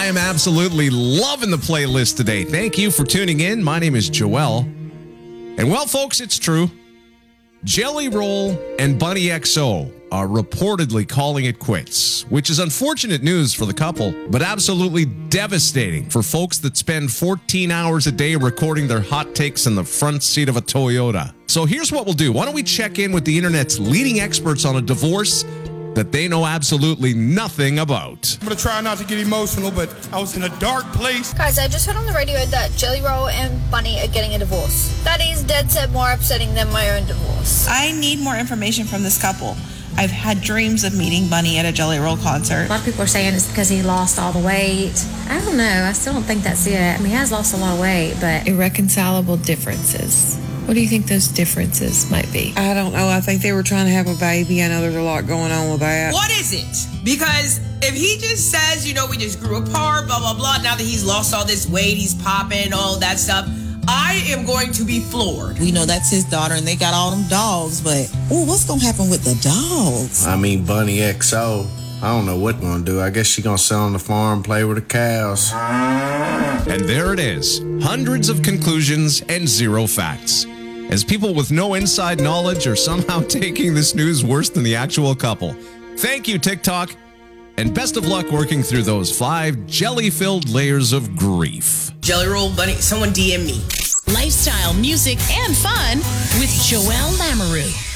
am absolutely loving the playlist today. Thank you for tuning in. My name is Joel. And well, folks, it's true. Jelly Roll and Bunny XO are reportedly calling it quits, which is unfortunate news for the couple, but absolutely devastating for folks that spend 14 hours a day recording their hot takes in the front seat of a Toyota. So here's what we'll do. Why don't we check in with the internet's leading experts on a divorce that they know absolutely nothing about. I'm going to try not to get emotional, but I was in a dark place. Guys, I just heard on the radio that Jelly Roll and Bunny are getting a divorce. That is dead set more upsetting than my own divorce. I need more information from this couple. I've had dreams of meeting Bunny at a Jelly Roll concert. A lot of people are saying it's because he lost all the weight. I don't know. I still don't think that's it. I mean, he has lost a lot of weight, but... Irreconcilable differences. What do you think those differences might be? I don't know. I think they were trying to have a baby. I know there's a lot going on with that. What is it? Because if he just says, we just grew apart, blah, blah, blah, now that he's lost all this weight, he's popping, all that stuff, I am going to be floored. We know that's his daughter and they got all them dogs, but what's going to happen with the dogs? I mean, Bunny XO. I don't know what we're going to do. I guess she's going to sell on the farm, play with the cows. And there it is. Hundreds of conclusions and zero facts. As people with no inside knowledge are somehow taking this news worse than the actual couple. Thank you, TikTok. And best of luck working through those 5 jelly-filled layers of grief. Jelly Roll, Bunny, someone DM me. Lifestyle, music, and fun with Joel Lamoureux.